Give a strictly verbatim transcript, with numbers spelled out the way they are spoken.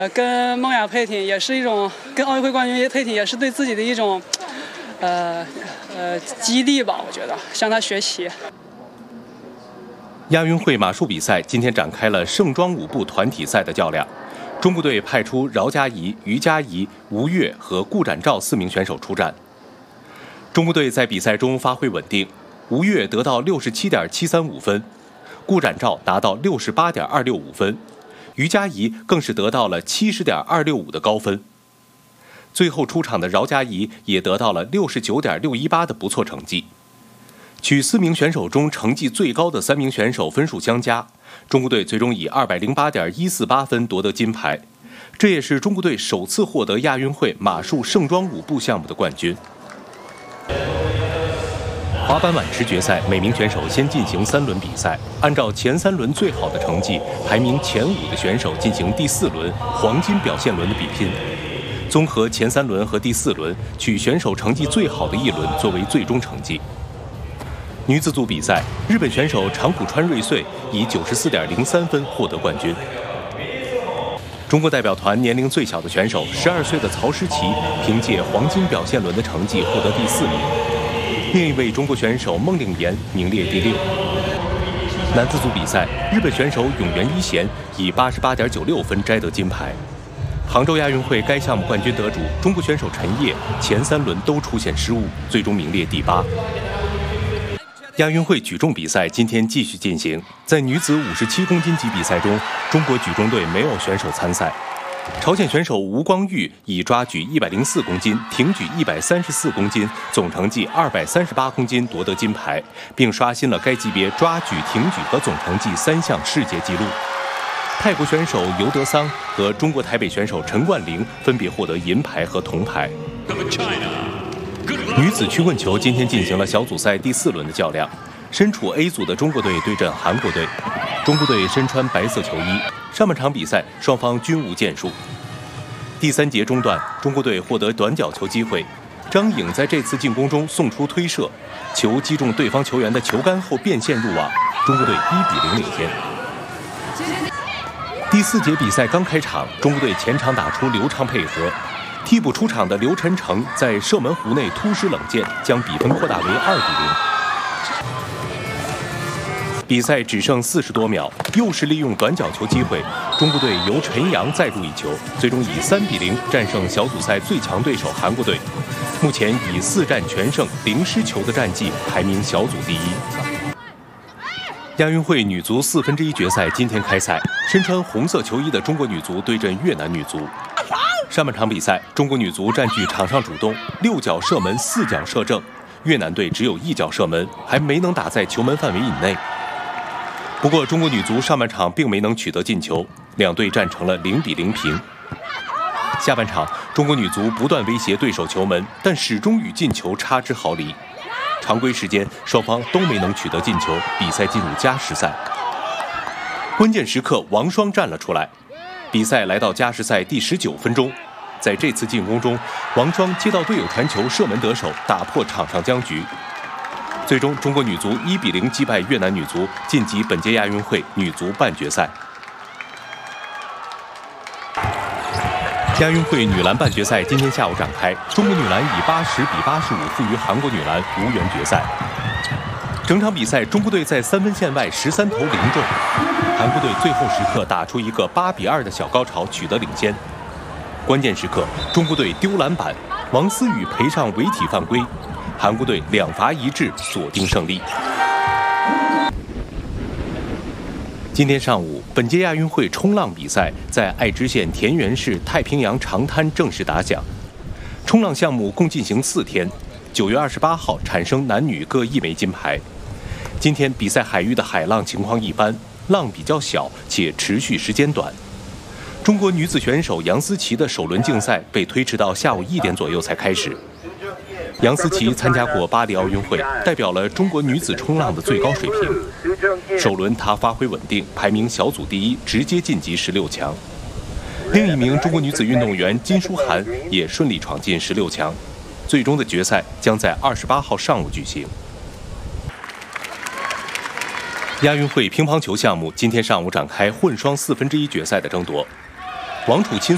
呃，跟梦雅配挺也是一种，跟奥运会冠军配挺也是对自己的一种，呃呃激励吧。我觉得向他学习。 亚运会马术比赛今天展开了盛装舞步团体赛的较量，中国队派出饶嘉怡、于佳怡、吴越和顾展兆四名选手出战。中国队在比赛中发挥稳定，吴越得到六十七点七三五分，顾展兆达到六十八点二六五分。于佳怡更是得到了七十点二六五的高分，最后出场的饶嘉怡也得到了六十九点六一八的不错成绩。取四名选手中成绩最高的三名选手分数相加，中国队最终以二百零八点一四八分夺得金牌，这也是中国队首次获得亚运会马术盛装舞步项目的冠军。滑板碗池决赛，每名选手先进行三轮比赛，按照前三轮最好的成绩，排名前五的选手进行第四轮黄金表现轮的比拼。综合前三轮和第四轮，取选手成绩最好的一轮作为最终成绩。女子组比赛，日本选手长谷川瑞穗以九十四点零三分获得冠军。中国代表团年龄最小的选手十二岁的曹诗琪，凭借黄金表现轮的成绩获得第四名。另一位中国选手孟令妍名列第六。男子组比赛，日本选手永原一贤以八十八点九六分摘得金牌。杭州亚运会该项目冠军得主中国选手陈烨前三轮都出现失误，最终名列第八。亚运会举重比赛今天继续进行，在女子五十七公斤级比赛中，中国举重队没有选手参赛。朝鲜选手吴光玉以抓举一百零四公斤、挺举一百三十四公斤，总成绩二百三十八公斤夺得金牌，并刷新了该级别抓举、挺举和总成绩三项世界纪录。泰国选手尤德桑和中国台北选手陈冠霖分别获得银牌和铜牌。女子曲棍球今天进行了小组赛第四轮的较量，身处 A 组的中国队对阵韩国队。中国队身穿白色球衣，上半场比赛双方均无建树。第三节中段，中国队获得短角球机会，张颖在这次进攻中送出推射，球击中对方球员的球杆后变线入网，中国队一比零领先。第四节比赛刚开场，中国队前场打出流畅配合，替补出场的刘晨成在射门弧内突施冷箭，将比分扩大为二比零。比赛只剩四十多秒，又是利用短角球机会，中国队由陈阳再入一球，最终以三比零战胜小组赛最强对手韩国队，目前以四战全胜零失球的战绩排名小组第一。亚运会女足四分之一决赛今天开赛，身穿红色球衣的中国女足对阵越南女足。上半场比赛，中国女足占据场上主动，六脚射门四脚射正，越南队只有一脚射门，还没能打在球门范围以内。不过，中国女足上半场并没能取得进球，两队战成了零比零平。下半场，中国女足不断威胁对手球门，但始终与进球差之毫厘。常规时间，双方都没能取得进球，比赛进入加时赛。关键时刻，王霜站了出来。比赛来到加时赛第十九分钟，在这次进攻中，王霜接到队友传球射门得手，打破场上僵局。最终，中国女足一比零击败越南女足，晋级本届亚运会女足半决赛。亚运会女篮半决赛今天下午展开，中国女篮以八十比八十五负于韩国女篮，无缘决赛。整场比赛，中国队在三分线外十三投零中，韩国队最后时刻打出一个八比二的小高潮，取得领先。关键时刻，中国队丢篮板，王思雨赔上违体犯规。韩国队两罚一掷，锁定胜利。今天上午，本届亚运会冲浪比赛在爱知县田园市太平洋长滩正式打响。冲浪项目共进行四天，九月二十八号产生男女各一枚金牌。今天比赛海域的海浪情况一般，浪比较小，且持续时间短。中国女子选手杨思琦的首轮竞赛被推迟到下午一点左右才开始。杨思琦参加过巴黎奥运会，代表了中国女子冲浪的最高水平。首轮她发挥稳定，排名小组第一，直接晋级十六强。另一名中国女子运动员金书涵也顺利闯进十六强。最终的决赛将在二十八号上午举行。亚运会乒乓球项目今天上午展开混双四分之一决赛的争夺，王楚钦